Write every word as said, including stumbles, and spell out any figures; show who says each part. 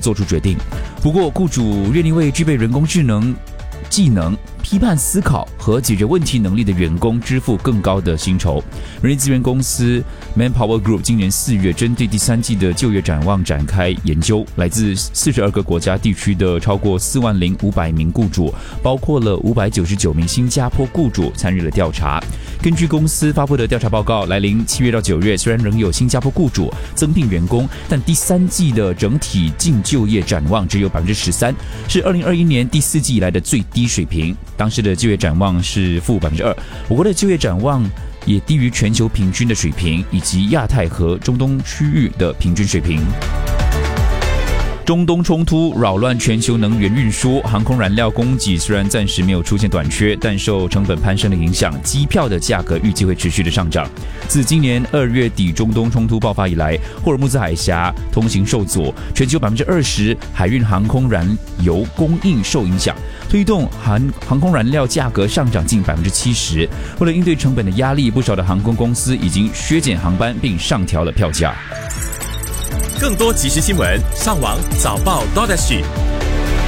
Speaker 1: 做出决定。不过，雇主愿意为具备人工智能技能、批判思考和解决问题能力的员工支付更高的薪酬。人力资源公司 Manpower Group 今年四月针对第三季的就业展望展开研究，来自四十二个国家地区的超过四万零五百名雇主，包括了五百九十九名新加坡雇主参与了调查。根据公司发布的调查报告，来临七月到九月，虽然仍有新加坡雇主增聘员工，但第三季的整体净就业展望只有 百分之十三， 是二零二一年第四季以来的最低水平。当时的就业展望是负 百分之二， 我国的就业展望也低于全球平均的水平，以及亚太和中东区域的平均水平。中东冲突扰乱全球能源运输，航空燃料供给虽然暂时没有出现短缺，但受成本攀升的影响，机票的价格预计会持续的上涨。自今年二月底中东冲突爆发以来，霍尔木兹海峡通行受阻，全球 百分之二十 海运航空燃油供应受影响，推动航航空燃料价格上涨近 百分之七十。 为了应对成本的压力，不少的航空公司已经削减航班并上调了票价。
Speaker 2: 更多即时新闻，上网早报 .dot s g。